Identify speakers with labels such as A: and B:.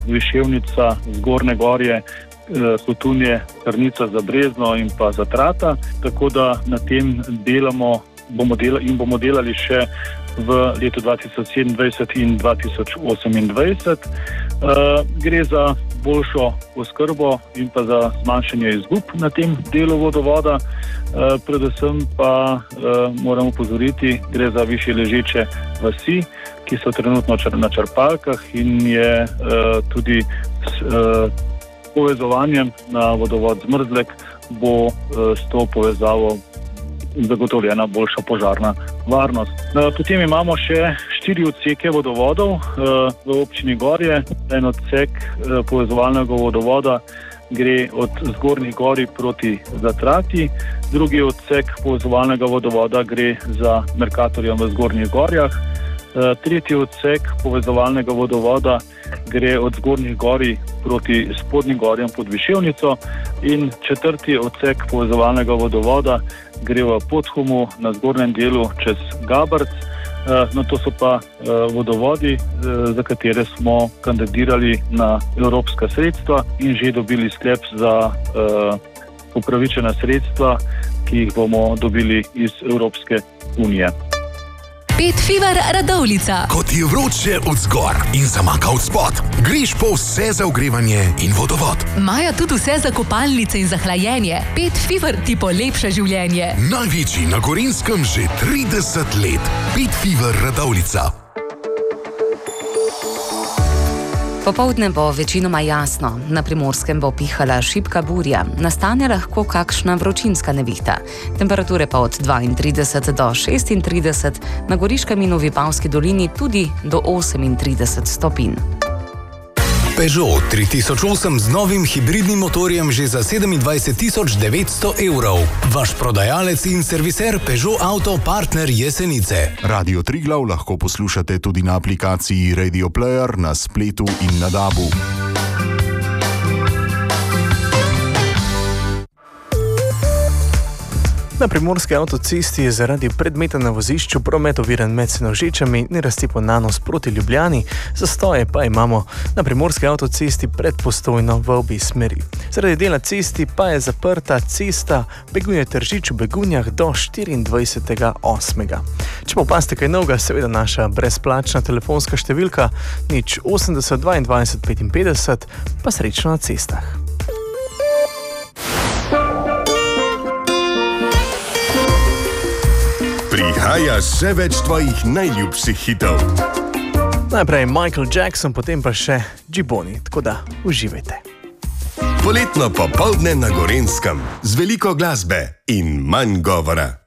A: Viševnica, Zgornje Gorje, Hotunje, Krnica za Brezno in pa za Trata, tako da na tem bomo delali še v letu 2027 in 2028. Gre za boljšo oskrbo in pa za zmanjšanje izgub na tem delu vodovoda. Predvsem pa moramo opozoriti, gre za višje ležeče vasi, ki so trenutno na črpalkah in je tudi povezovanjem na vodovod Zmrzlek bo s to povezavo zagotovljena boljša požarna varnost. Potem imamo še 4 odseke vodovodov v občini Gorje. En odsek povezovalnega vodovoda gre od Zgornjih Gorij proti Zatrati, drugi odsek povezovalnega vodovoda gre za Mercatorjem v Zgornjih Gorjah, tretji odsek povezovalnega vodovoda gre od Zgornjih Gorij proti Spodnjim Gorjem pod Viševnico in četrti odsek povezovalnega vodovoda gre v Podhumu na zgornjem delu čez Gabrc. No, to so pa vodovodi, za katere smo kandidirali na evropska sredstva in že dobili sklep za upravičena sredstva, ki jih bomo dobili iz Evropske unije.
B: Pet Fever Radovljica.
C: Ko ti je vroče od zgor in zamaka od spod, greš po vse za ogrevanje in vodovod.
B: Imajo tudi vse za kopalnice in za hlajenje. Pet Fever ti polepša življenje.
C: Največji na Gorenjskem že 30 let. Pet Fever Radovljica.
D: Popoldne bo večinoma jasno, na Primorskem bo pihala šibka burja, nastane lahko kakšna vročinska nevihta. Temperature pa od 32 do 36, na Goriškem in v Vipavski dolini tudi do 38 stopinj.
E: Peugeot 3008 z novim hibridnim motorjem že za 27 900 €. Vaš prodajalec in serviser Peugeot Auto Partner Jesenice.
F: Radio Triglav lahko poslušate tudi na aplikaciji Radio Player, na spletu in na DAB-u.
G: Na primorski avtocesti je zaradi predmeta na vozišču promet oviran med Senožečami in Raztepo-Nanos proti Ljubljani, zastoje pa imamo na primorski avtocesti pred Postojno v obi smeri. Zaradi dela cesti pa je zaprta cesta Begunje-Tržič v Begunjah do 24.8. Če pa opazite kaj novega, seveda naša brezplačna telefonska številka 080 22 55, pa srečno na cestah.
C: Prihaja še več tvojih najljubših hitov.
G: Najprej Michael Jackson, potem pa še Džiboni, tako da uživajte.
C: Poletno popoldne na Gorenjskem z veliko glasbe in manj govora.